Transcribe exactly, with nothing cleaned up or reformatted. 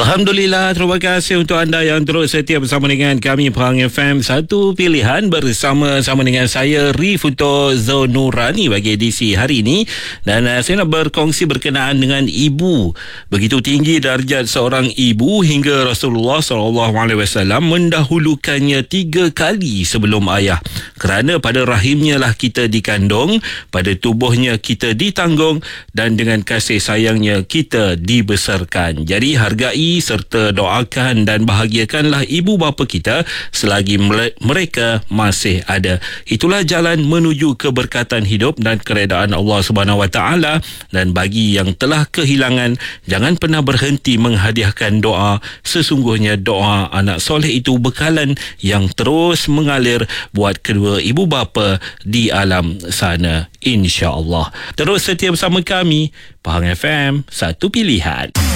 Alhamdulillah, terima kasih untuk anda yang terus setia bersama dengan kami Pahang F M. Satu pilihan bersama-sama dengan saya Rif untuk Zonurani bagi edisi hari ini. Dan uh, saya nak berkongsi berkenaan dengan ibu. Begitu tinggi darjat seorang ibu hingga Rasulullah sallallahu alaihi wasallam mendahulukannya tiga kali sebelum ayah. Kerana pada rahimnya lah kita dikandung, pada tubuhnya kita ditanggung, dan dengan kasih sayangnya kita dibesarkan. Jadi hargai serta doakan dan bahagiakanlah ibu bapa kita selagi mereka masih ada. Itulah jalan menuju keberkatan hidup dan keredaan Allah Subhanahu Wa Taala. Dan bagi yang telah kehilangan, jangan pernah berhenti menghadiahkan doa. Sesungguhnya doa anak soleh itu bekalan yang terus mengalir buat kedua ibu bapa di alam sana, insya-Allah. Terus setia bersama kami Pahang F M, satu pilihan.